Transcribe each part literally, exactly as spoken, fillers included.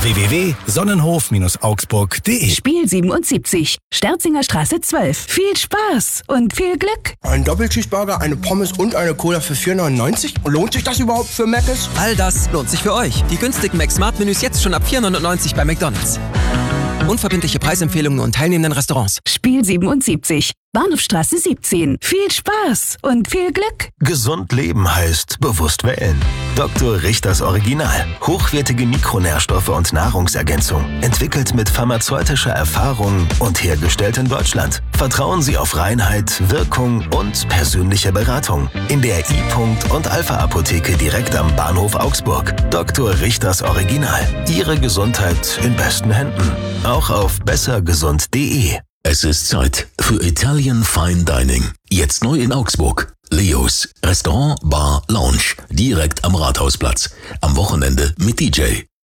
w w w punkt sonnenhof augsburg punkt de. Spiel siebenundsiebzig, Sterzinger Straße zwölf. Viel Spaß und viel Glück. Ein Doppelcheeseburger, eine Pommes und eine Cola für vier neunundneunzig? Lohnt sich das überhaupt für Mc's? All das lohnt sich für euch. Die günstigen Mac-Smart-Menüs jetzt schon ab vier neunundneunzig bei McDonald's. Unverbindliche Preisempfehlungen und teilnehmenden Restaurants. Spiel siebenundsiebzig, Bahnhofstraße siebzehn. Viel Spaß und viel Glück. Gesund leben heißt bewusst wählen. Doktor Richters Original. Hochwertige Mikronährstoffe und Nahrungsergänzung. Entwickelt mit pharmazeutischer Erfahrung und hergestellt in Deutschland. Vertrauen Sie auf Reinheit, Wirkung und persönliche Beratung. In der I-Punkt und Alpha-Apotheke direkt am Bahnhof Augsburg. Doktor Richters Original. Ihre Gesundheit in besten Händen. Auch auf besser gesund punkt de. Es ist Zeit für Italian Fine Dining. Jetzt neu in Augsburg. Leos Restaurant, Bar, Lounge. Direkt am Rathausplatz. Am Wochenende mit D J.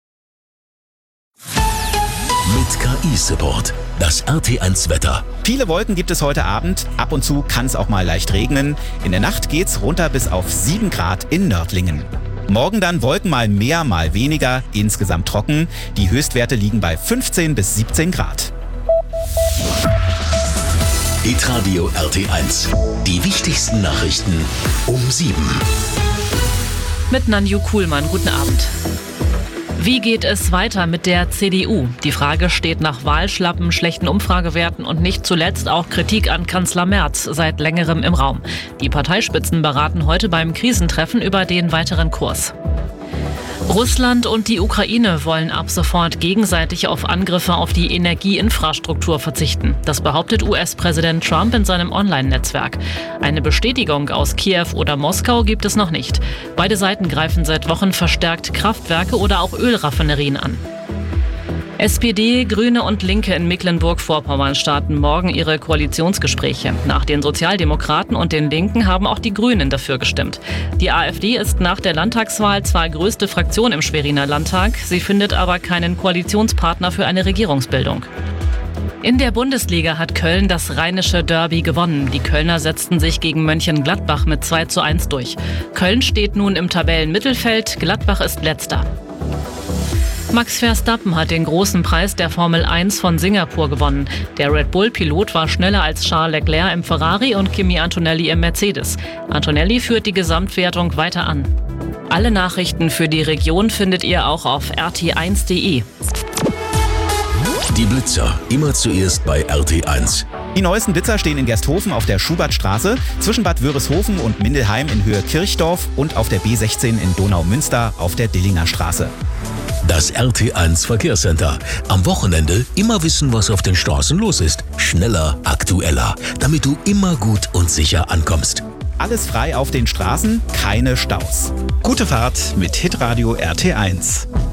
Mit K I-Support. Das R T eins Wetter. Viele Wolken gibt es heute Abend. Ab und zu kann es auch mal leicht regnen. In der Nacht geht's runter bis auf sieben Grad in Nördlingen. Morgen dann Wolken mal mehr, mal weniger. Insgesamt trocken. Die Höchstwerte liegen bei fünfzehn bis siebzehn Grad. Hitradio R T eins. Die wichtigsten Nachrichten um sieben. Mit Nanju Kuhlmann. Guten Abend. Wie geht es weiter mit der C D U? Die Frage steht nach Wahlschlappen, schlechten Umfragewerten und nicht zuletzt auch Kritik an Kanzler Merz seit längerem im Raum. Die Parteispitzen beraten heute beim Krisentreffen über den weiteren Kurs. Russland und die Ukraine wollen ab sofort gegenseitig auf Angriffe auf die Energieinfrastruktur verzichten. Das behauptet U S-Präsident Trump in seinem Online-Netzwerk. Eine Bestätigung aus Kiew oder Moskau gibt es noch nicht. Beide Seiten greifen seit Wochen verstärkt Kraftwerke oder auch Ölraffinerien an. S P D, Grüne und Linke in Mecklenburg-Vorpommern starten morgen ihre Koalitionsgespräche. Nach den Sozialdemokraten und den Linken haben auch die Grünen dafür gestimmt. Die AfD ist nach der Landtagswahl zwar größte Fraktion im Schweriner Landtag, sie findet aber keinen Koalitionspartner für eine Regierungsbildung. In der Bundesliga hat Köln das rheinische Derby gewonnen. Die Kölner setzten sich gegen Mönchengladbach mit zwei zu eins durch. Köln steht nun im Tabellenmittelfeld, Gladbach ist letzter. Max Verstappen hat den großen Preis der Formel eins von Singapur gewonnen. Der Red Bull-Pilot war schneller als Charles Leclerc im Ferrari und Kimi Antonelli im Mercedes. Antonelli führt die Gesamtwertung weiter an. Alle Nachrichten für die Region findet ihr auch auf r t eins punkt de. Die Blitzer, immer zuerst bei R T eins. Die neuesten Blitzer stehen in Gersthofen auf der Schubertstraße, zwischen Bad Wörishofen und Mindelheim in Höhe Kirchdorf und auf der B sechzehn in Donaumünster auf der Dillinger Straße. Das R T eins Verkehrscenter. Am Wochenende immer wissen, was auf den Straßen los ist. Schneller, aktueller, damit du immer gut und sicher ankommst. Alles frei auf den Straßen, keine Staus. Gute Fahrt mit Hitradio R T eins.